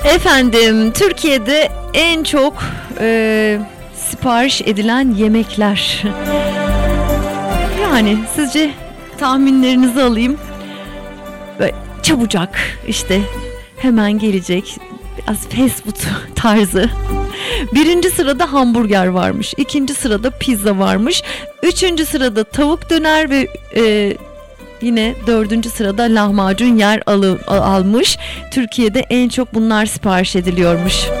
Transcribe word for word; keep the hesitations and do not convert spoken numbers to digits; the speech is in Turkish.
Efendim, Türkiye'de en çok e, sipariş edilen yemekler. Yani sizce tahminlerinizi alayım. Böyle çabucak, işte hemen gelecek, biraz fast food tarzı. Birinci sırada hamburger varmış. İkinci sırada pizza varmış. Üçüncü sırada tavuk döner ve e, yine dördüncü sırada lahmacun yer al- almış. Türkiye'de en çok bunlar sipariş ediliyormuş.